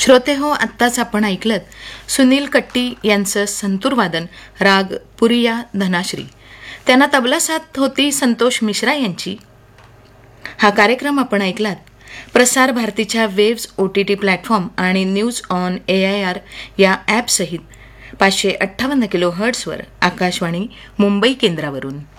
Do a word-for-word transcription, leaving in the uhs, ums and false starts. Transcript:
श्रोते हो, आत्ताच आपण ऐकलत सुनील कट्टी यांचं संतूरवादन राग पुरिया धनाश्री. त्यांना तबला साथ होती संतोष मिश्रा यांची. हा कार्यक्रम आपण ऐकलात प्रसार भारतीच्या waves O T T platform आणि news on A I R या ॲपसहित पाचशे अठ्ठावन्न किलो हर्ट्सवर आकाशवाणी मुंबई केंद्रावरून.